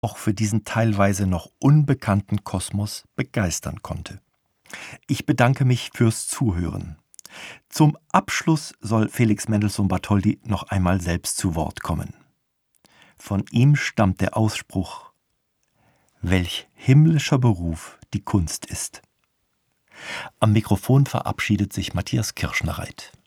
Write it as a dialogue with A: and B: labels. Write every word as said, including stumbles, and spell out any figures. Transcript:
A: auch für diesen teilweise noch unbekannten Kosmos begeistern konnte. Ich bedanke mich fürs Zuhören. Zum Abschluss soll Felix Mendelssohn Bartholdy noch einmal selbst zu Wort kommen. Von ihm stammt der Ausspruch: Welch himmlischer Beruf die Kunst ist. Am Mikrofon verabschiedet sich Matthias Kirschner-Reit.